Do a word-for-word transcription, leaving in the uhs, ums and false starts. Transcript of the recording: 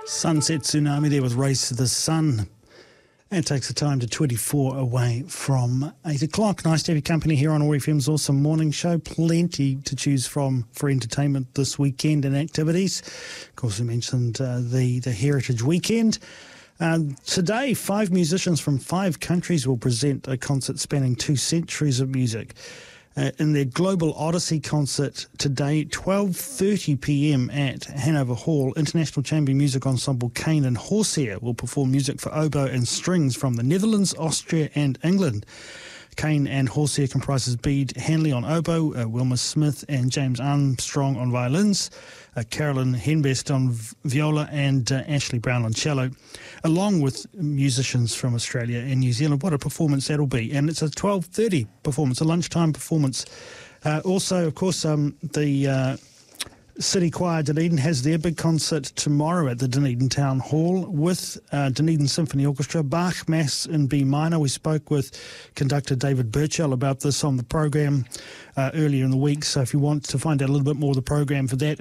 Sunset Tsunami there with Race to the Sun. And it takes the time to twenty-four away from eight o'clock. Nice to have your company here on O F M's Awesome Morning Show. Plenty to choose from for entertainment this weekend and activities. Of course, we mentioned uh, the, the Heritage Weekend. Uh, today, five musicians from five countries will present a concert spanning two centuries of music. Uh, in their Global Odyssey concert today, twelve thirty p m at Hanover Hall, International Chamber Music Ensemble Cane and Horsehair will perform music for oboe and strings from the Netherlands, Austria and England. Cane and Horsehair comprises Bede Hanley on oboe, uh, Wilma Smith and James Armstrong on violins, uh, Carolyn Henbest on v- viola and uh, Ashley Brown on cello, along with musicians from Australia and New Zealand. What a performance that'll be. And it's a twelve thirty performance, a lunchtime performance. Uh, also, of course, um, the uh, City Choir Dunedin has their big concert tomorrow at the Dunedin Town Hall with uh, Dunedin Symphony Orchestra, Bach Mass in B minor. We spoke with conductor David Burchell about this on the program uh, earlier in the week. So if you want to find out a little bit more of the program for that,